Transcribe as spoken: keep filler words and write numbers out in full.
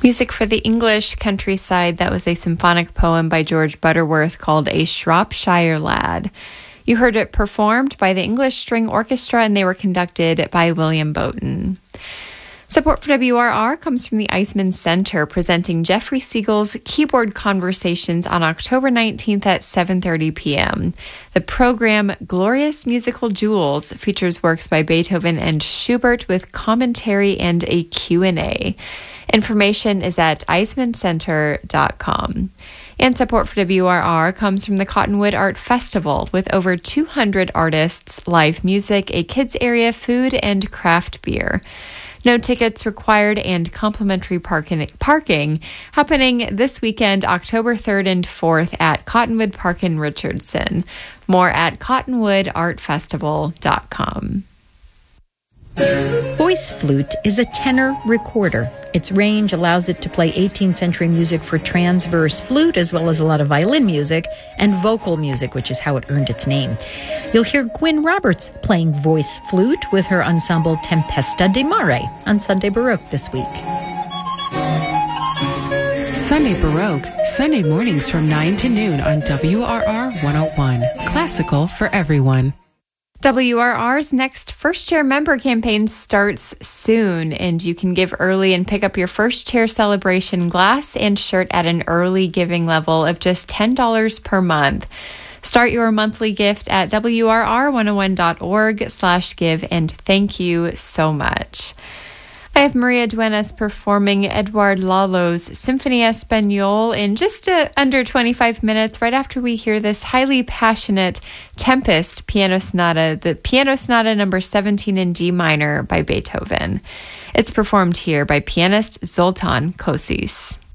Music for the English Countryside, that was a symphonic poem by George Butterworth called A Shropshire Lad. You heard it performed by the English String Orchestra, and they were conducted by William Bowden. Support for W R R comes from the Eisman Center, presenting Jeffrey Siegel's Keyboard Conversations on October nineteenth at seven thirty p.m. The program, Glorious Musical Jewels, features works by Beethoven and Schubert with commentary and a Q and A. Information is at eisman center dot com. And support for W R R comes from the Cottonwood Art Festival, with over two hundred artists, live music, a kids area, food, and craft beer. No tickets required and complimentary parking, parking happening this weekend, October third and fourth at Cottonwood Park in Richardson. More at cottonwood art festival dot com. Voice flute is a tenor recorder. Its range allows it to play eighteenth century music for transverse flute, as well as a lot of violin music and vocal music, which is how it earned its name. You'll hear Gwyn Roberts playing voice flute with her ensemble Tempesta di Mare on Sunday Baroque this week. Sunday Baroque, Sunday mornings from nine to noon on W R R one oh one. Classical for everyone. W R R's next First Chair member campaign starts soon, and you can give early and pick up your First Chair celebration glass and shirt at an early giving level of just ten dollars per month. Start your monthly gift at W R R one oh one dot org slash give, and thank you so much. I have Maria Duenas performing Edouard Lalo's Symphony Espagnole in just uh, under twenty-five minutes, right after we hear this highly passionate Tempest piano sonata, the piano sonata number seventeen in D minor by Beethoven. It's performed here by pianist Zoltan Kosis.